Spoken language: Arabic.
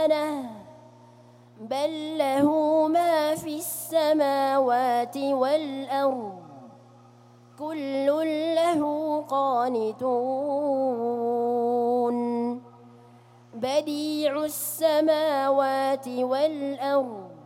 سبحانه بل له ما في السماوات والأرض كل له قانتون بديع السماوات والأرض